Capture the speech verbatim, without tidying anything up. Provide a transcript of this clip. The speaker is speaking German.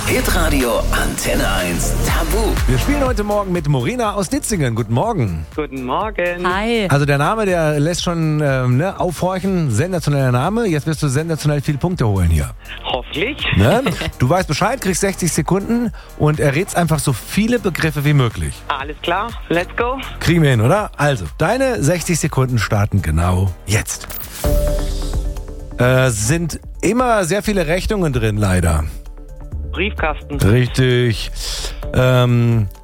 Hitradio Antenne eins Tabu. Wir spielen heute Morgen mit Morena aus Ditzingen. Guten Morgen. Guten Morgen. Hi. Also der Name, der lässt schon ähm, ne, aufhorchen. Sensationeller Name. Jetzt wirst du sensationell viele Punkte holen hier. Hoffentlich. Ne? Du weißt Bescheid, kriegst sechzig Sekunden und errätst einfach so viele Begriffe wie möglich. Alles klar, let's go. Kriegen wir hin, oder? Also, deine sechzig Sekunden starten genau jetzt. Äh, sind immer sehr viele Rechnungen drin, leider. Briefkasten. Richtig. Ähm,